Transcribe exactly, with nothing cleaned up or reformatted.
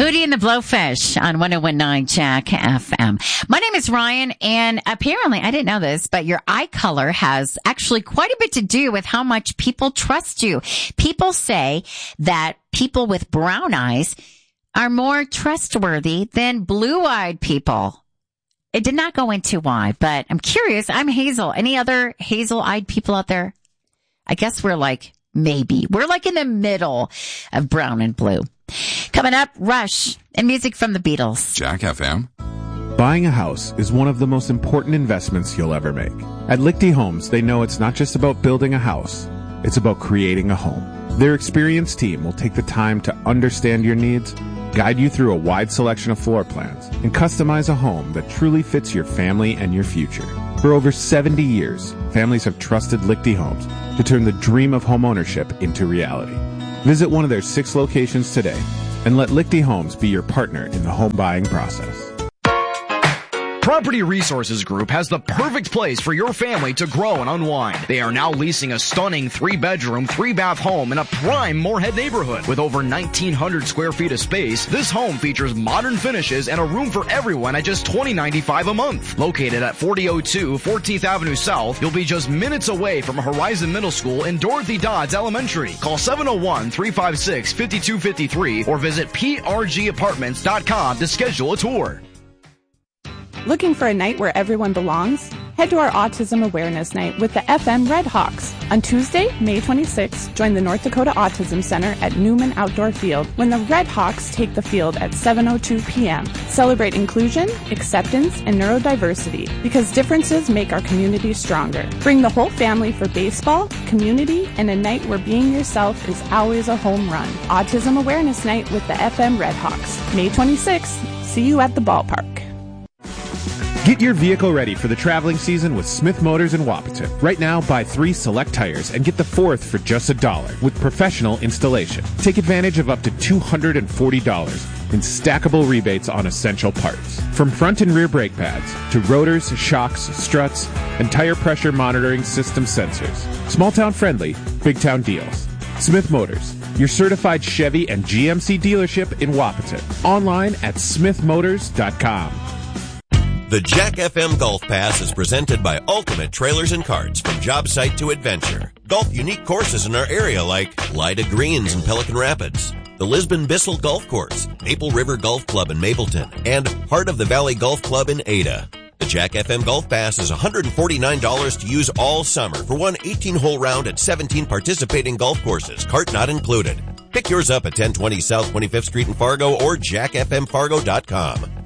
Hootie and the Blowfish on one oh one point nine Jack F M. My name is Ryan, and apparently, I didn't know this, but your eye color has actually quite a bit to do with how much people trust you. People say that people with brown eyes are more trustworthy than blue-eyed people. It did not go into why, but I'm curious. I'm Hazel. Any other hazel-eyed people out there? I guess we're like, maybe. We're like in the middle of brown and blue. Coming up, Rush and music from the Beatles. Jack F M. Buying a house is one of the most important investments you'll ever make. At Lichty Homes, they know it's not just about building a house, it's about creating a home. Their experienced team will take the time to understand your needs, guide you through a wide selection of floor plans, and customize a home that truly fits your family and your future. For over seventy years, families have trusted Lichty Homes to turn the dream of homeownership into reality. Visit one of their six locations today and let Lichty Homes be your partner in the home buying process. Property Resources Group has the perfect place for your family to grow and unwind. They are now leasing a stunning three-bedroom, three-bath home in a prime Moorhead neighborhood. With over nineteen hundred square feet of space, this home features modern finishes and a room for everyone at just twenty dollars and ninety-five cents a month. Located at forty oh two fourteenth Avenue South, you'll be just minutes away from Horizon Middle School and Dorothy Dodds Elementary. Call seven oh one, three five six, five two five three or visit p r g apartments dot com to schedule a tour. Looking for a night where everyone belongs? Head to our Autism Awareness Night with the F M Red Hawks. On Tuesday, May twenty-sixth, join the North Dakota Autism Center at Newman Outdoor Field when the Red Hawks take the field at seven oh two p.m. Celebrate inclusion, acceptance, and neurodiversity because differences make our community stronger. Bring the whole family for baseball, community, and a night where being yourself is always a home run. Autism Awareness Night with the F M Red Hawks. May twenty-sixth. See you at the ballpark. Get your vehicle ready for the traveling season with Smith Motors in Wahpeton. Right now, buy three select tires and get the fourth for just a dollar with professional installation. Take advantage of up to two hundred forty dollars in stackable rebates on essential parts. From front and rear brake pads to rotors, shocks, struts, and tire pressure monitoring system sensors. Small town friendly, big town deals. Smith Motors, your certified Chevy and G M C dealership in Wahpeton. Online at smith motors dot com. The Jack F M Golf Pass is presented by Ultimate Trailers and Carts. From job site to adventure. Golf unique courses in our area like Lida Greens in Pelican Rapids, the Lisbon Bissell Golf Course, Maple River Golf Club in Mapleton, and Heart of the Valley Golf Club in Ada. The Jack F M Golf Pass is one hundred forty-nine dollars to use all summer for one eighteen-hole round at seventeen participating golf courses, cart not included. Pick yours up at ten twenty South twenty-fifth Street in Fargo or jack f m fargo dot com.